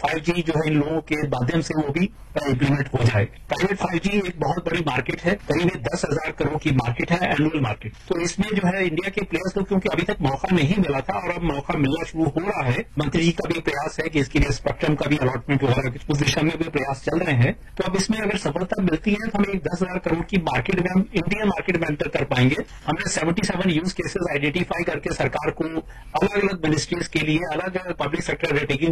5G जो है इन लोगों के माध्यम से वो भी इम्प्लीमेंट हो जाए। प्राइवेट 5G एक बहुत बड़ी मार्केट है, करीब 10,000 करोड़ की मार्केट है, एनुअल मार्केट। तो इसमें जो है इंडिया के प्लेयर्स को क्योंकि अभी तक मौका नहीं मिला था और अब मौका मिलना शुरू हो रहा है, मंत्री जी का भी प्रयास है कि इसके लिए स्पेक्ट्रम का भी अलॉटमेंट वगैरह उस दिशा में भी प्रयास चल रहे हैं। तो अब इसमें अगर सफलता मिलती है तो हम एक 10,000 करोड़ की मार्केट में हम इंडियन मार्केट में एंटर कर पाएंगे। हमने 77 यूज केसेस आइडेंटिफाई करके सरकार को अलग अलग मिनिस्ट्रीज के लिए अलग अलग पब्लिक सेक्टर रेटिंग